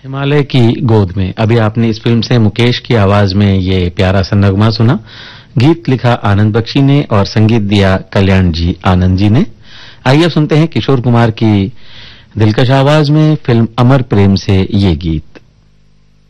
हिमालय की गोद में अभी आपने इस फिल्म से मुकेश की आवाज में ये प्यारा सा नगमा सुना। गीत लिखा आनंद बख्शी ने और संगीत दिया कल्याण जी आनंद जी ने। आइए अब सुनते हैं किशोर कुमार की दिलकश आवाज में फिल्म अमर प्रेम से ये गीत।